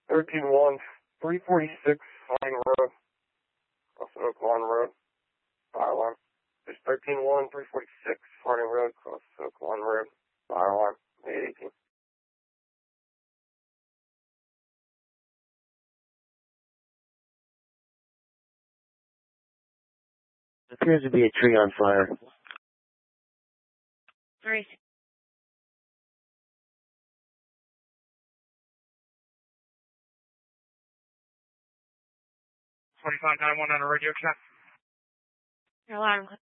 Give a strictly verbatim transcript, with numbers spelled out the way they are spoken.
thirteen one, three forty-six, Fine Road, across Oak Lawn Road, fire alarm. There's thirteen one, three forty-six, Harding Road, across Oak Lawn Road, fire alarm, eight eighteen. There appears to be a tree on fire. All right. twenty-five nine one on a radio check. Your alarm.